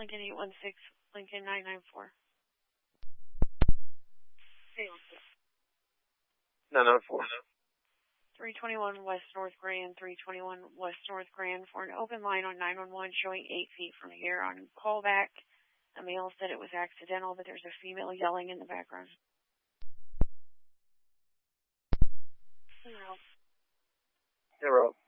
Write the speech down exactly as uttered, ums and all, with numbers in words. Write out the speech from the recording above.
Lincoln eight one six, Lincoln nine nine four. nine nine four. three twenty-one West North Grand, three twenty-one West North Grand for an open line on nine one one showing eight feet from here. On callback, a male said it was accidental, but there's a female yelling in the background. Zero.